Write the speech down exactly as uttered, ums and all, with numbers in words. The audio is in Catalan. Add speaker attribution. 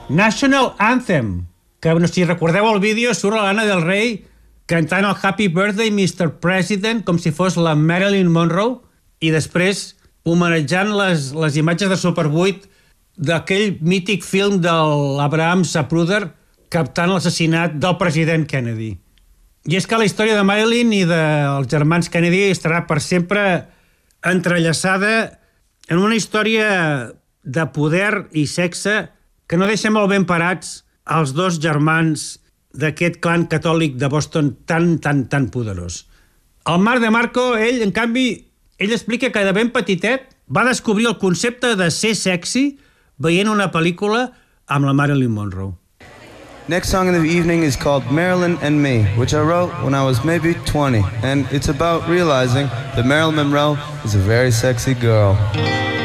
Speaker 1: National Anthem, que no, si recordeu el vídeo surt l'Anna del Rey cantant el Happy Birthday mister President com si fos la Marilyn Monroe i després homenatjant les, les imatges de Super vuit d'aquell mític film de l'Abraham Zapruder captant l'assassinat del president Kennedy. I és que la història de Marilyn i dels germans Kennedy estarà per sempre entrellaçada en una història de poder i sexe que no deixa molt ben parats els dos germans d'aquest clan catòlic de Boston tan, tan, tan poderós. El Marc de Marco, ell, en canvi, ell explica que de ben petitet va descobrir el concepte de ser sexy veient una pel·lícula amb la Marilyn Monroe.
Speaker 2: Next song of the evening is called Marilyn and Me, which I wrote when I was maybe twenty, and it's about realizing that Marilyn Monroe is a very sexy girl.